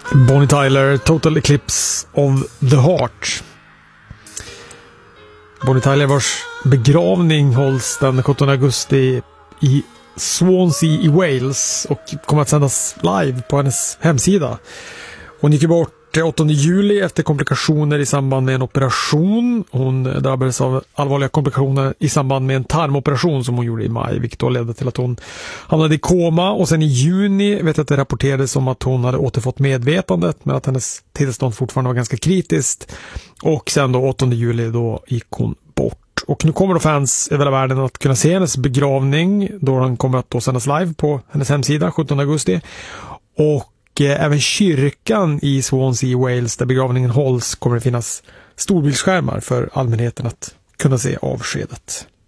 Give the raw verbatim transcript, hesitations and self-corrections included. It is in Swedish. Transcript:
Bonnie Tyler, Total Eclipse of the Heart. Bonnie Tyler, vars begravning hålls den sjuttonde augusti i Swansea i Wales och kommer att sändas live på hennes hemsida. Hon gick bort åttonde juli efter komplikationer i samband med en operation. Hon drabbades av allvarliga komplikationer i samband med en tarmoperation som hon gjorde i maj, vilket då ledde till att hon hamnade i koma. Och sen i juni vet jag att det rapporterades om att hon hade återfått medvetandet, men att hennes tillstånd fortfarande var ganska kritiskt. Och sen då åttonde juli då gick hon bort. Och nu kommer då fans över hela världen att kunna se hennes begravning, då den kommer att då sändas live på hennes hemsida sjuttonde augusti. Och även kyrkan i Swansea i Wales, där begravningen hålls, kommer det finnas storbildsskärmar för allmänheten att kunna se avskedet.